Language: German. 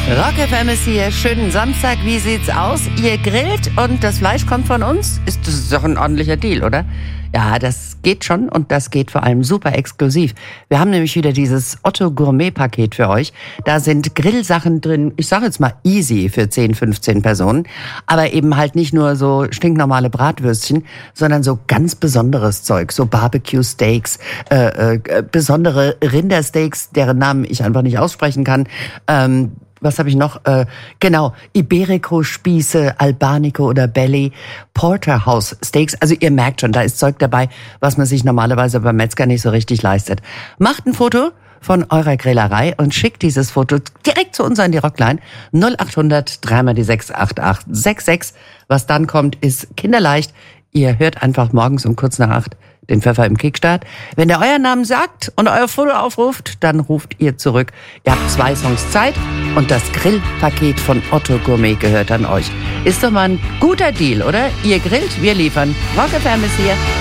Rock FM ist hier. Schönen Samstag. Wie sieht's aus? Ihr grillt und das Fleisch kommt von uns? Das ist doch ein ordentlicher Deal, oder? Ja, das geht schon und das geht vor allem super exklusiv. Wir haben nämlich wieder dieses Otto Gourmet-Paket für euch. Da sind Grillsachen drin, ich sage jetzt mal easy für 10, 15 Personen. Aber eben halt nicht nur so stinknormale Bratwürstchen, sondern so ganz besonderes Zeug. So Barbecue-Steaks, besondere Rindersteaks, deren Namen ich einfach nicht aussprechen kann. Was habe ich noch? Genau, Iberico-Spieße, Albanico oder Belly, Porterhouse-Steaks. Also ihr merkt schon, da ist Zeug dabei, was man sich normalerweise beim Metzger nicht so richtig leistet. Macht ein Foto von eurer Grillerei und schickt dieses Foto direkt zu uns an die Rockline 0800 3 die 68866. Was dann kommt, ist kinderleicht. Ihr hört einfach morgens um kurz nach 8 den Pfeffer im Kickstart. Wenn der euren Namen sagt und euer Foto aufruft, dann ruft ihr zurück. Ihr habt 2 Songs Zeit und das Grillpaket von Otto Gourmet gehört an euch. Ist doch mal ein guter Deal, oder? Ihr grillt, wir liefern. Rock FM ist hier.